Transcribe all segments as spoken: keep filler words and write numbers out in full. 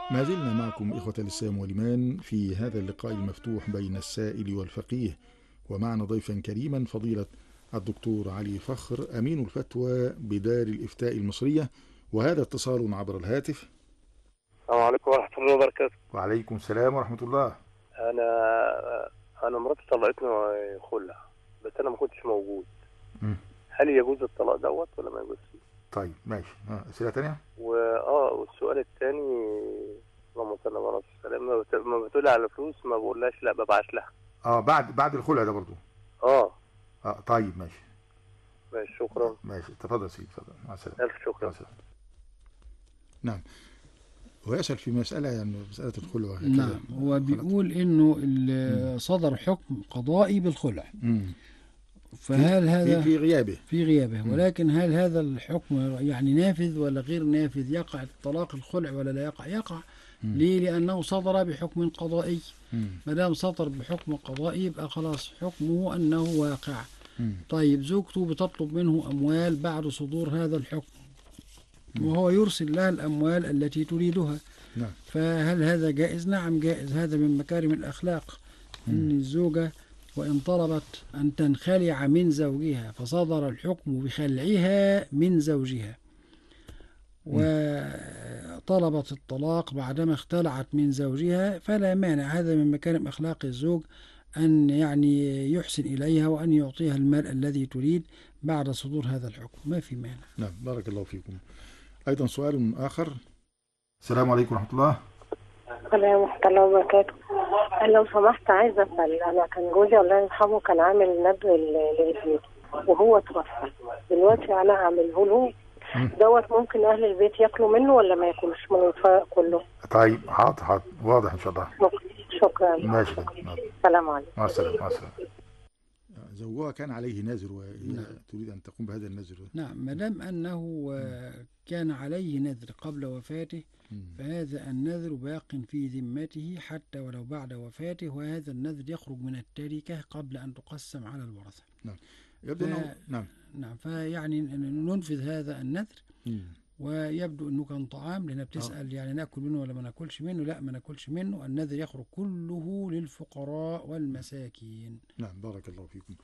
ما زلنا معكم إخوة الإسلام والإيمان في هذا اللقاء المفتوح بين السائل والفقيه، ومعنا ضيفا كريما فضيلة الدكتور علي فخر أمين الفتوى بدار الإفتاء المصرية، وهذا اتصال عبر الهاتف. السلام عليكم ورحمة الله وبركاته. وعليكم السلام ورحمة الله. أنا أنا مراتي طلقتني خلع، بس أنا ما كنتش موجود. م. هل يجوز الطلاق دوت ولا ما يجوزش؟ طيب ماشي. اه أسئلة تانية؟ وآه والسؤال الثاني، اللهم صل على السلام، لما بتقولي على فلوس ما بقولهاش لا، ببعت لها. اه بعد بعد الخلع ده برضو. اه اه طيب ماشي. ماشي، شكرا. ماشي تفضل يا سيدي، تفضل، مع السلامة. ألف شكرا. نعم، ويسأل في مسألة يعني مسألة الخلع. نعم، هو بيقول انه صدر حكم قضائي بالخلع. مم. فهل هذا في غيابه في غيابه مم. ولكن هل هذا الحكم يعني نافذ ولا غير نافذ؟ يقع الطلاق الخلع ولا لا يقع؟ يقع. مم. ليه؟ لأنه صدر بحكم قضائي. مم. ما دام صدر بحكم قضائي يبقى خلاص حكمه أنه واقع. مم. طيب زوجته بتطلب منه أموال بعد صدور هذا الحكم، وهو يرسل لها الأموال التي تريدها. نعم. فهل هذا جائز؟ نعم جائز. هذا من مكارم الأخلاق. مم. أن الزوجة وإن طلبت أن تنخلع من زوجها فصدر الحكم بخلعها من زوجها، وطلبت الطلاق بعدما اختلعت من زوجها، فلا مانع. هذا من مكارم أخلاق الزوج أن يعني يحسن إليها وأن يعطيها المال الذي تريد بعد صدور هذا الحكم، ما في مانع. نعم، بارك الله فيكم. أيضا سؤال آخر. السلام عليكم ورحمة الله. السلام ورحمة الله وبركاته. لو سمحت عايزة أسأل، أنا كان جوزي الله يرحمه كان عامل ندر لابني وهو توفى، دلوقتي أنا هعمله له دوت، ممكن أهل البيت ياكلوا منه ولا ما ياكلوش من الفرق كله؟ طيب حاضر حاضر، واضح إن شاء الله. شكرا. ماشي. السلام عليكم. مع السلامة. مع السلامة. زوجها كان عليه نذر وهي نعم. تريد أن تقوم بهذا النذر. نعم، ما دام أنه كان عليه نذر قبل وفاته فهذا النذر باق في ذمته حتى ولو بعد وفاته، وهذا النذر يخرج من التركة قبل أن تقسم على الورثة. نعم. يبدو ف... نعم. نعم، فيعني ننفذ هذا النذر. مم. ويبدو أنه كان طعام، لأنها بتسأل آه. يعني نأكل منه ولا ما نأكلش منه؟ لا، ما نأكلش منه. النذر يخرج كله للفقراء والمساكين. نعم، بارك الله فيكم.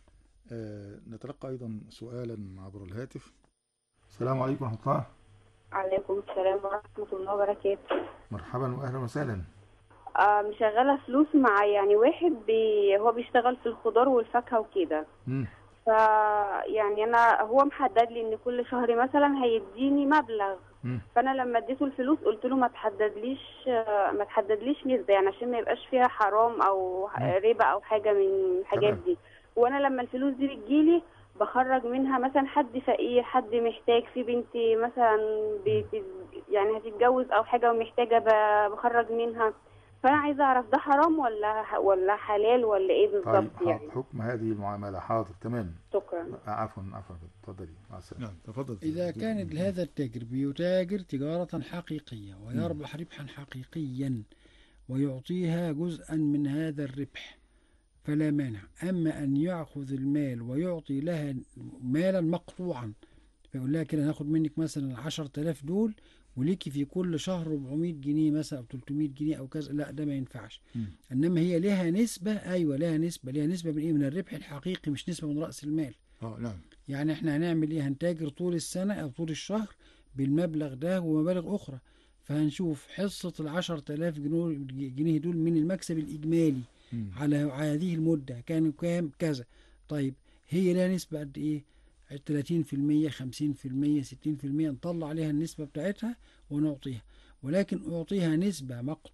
آه نتلقى أيضا سؤالا عبر الهاتف. السلام عليكم ورحمة الله. عليكم السلام ورحمة الله وبركاته. مرحبا وأهلا وسهلا. آه مشغلة فلوس مع يعني واحد بي هو بيشتغل في الخضار والفاكهة وكده. ف يعني انا هو محدد لي ان كل شهر مثلا هيديني مبلغ. م. فانا لما اديته الفلوس قلت له ما تحددليش ما تحددليش نسبه، يعني عشان ما يبقاش فيها حرام او ربا او حاجه من الحاجات دي. وانا لما الفلوس دي بتجيلي بخرج منها مثلا حد فقير، حد محتاج، في بنتي مثلا بت... يعني هتتجوز او حاجه ومحتاجه بخرج منها. فأنا عايزة أعرف ده حرام ولا ولا حلال ولا إيه بالظبط؟ طيب يعني حكم هذه المعاملة. حاضر تمام. شكرا. عفوا عفوا، تفضلي. مع السلامة. نعم تفضل. إذا كان هذا التاجر بيتاجر تجارة حقيقية ويربح ربحا حقيقيا ويعطيها جزءا من هذا الربح فلا مانع. أما أن يأخذ المال ويعطي لها مالا مقطوعا، فيقول لها كده هاخد منك مثلا عشرة آلاف دول وليكي في كل شهر أربعمائة جنيه مثلا أو ثلاثمائة جنيه أو كذا، لا ده ما ينفعش. م. إنما هي لها نسبة. أيوة لها نسبة. لها نسبة من إيه؟ من الربح الحقيقي، مش نسبة من رأس المال. اه نعم. يعني إحنا هنعمل إيه؟ هنتاجر طول السنة أو طول الشهر بالمبلغ ده ومبالغ أخرى، فهنشوف حصة العشرة آلاف جنيه دول من المكسب الإجمالي م. على هذه المدة كانوا كام؟ كذا. طيب هي لها نسبة قد إيه؟ ثلاثين في المية، خمسين في المية، ستين في المية، نطلع عليها النسبة بتاعتها ونعطيها، ولكن أعطيها نسبة مقطوعة